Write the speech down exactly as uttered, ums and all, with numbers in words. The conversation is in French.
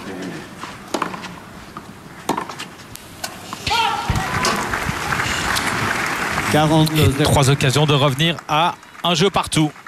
quarante Et trois occasions de revenir à un jeu partout.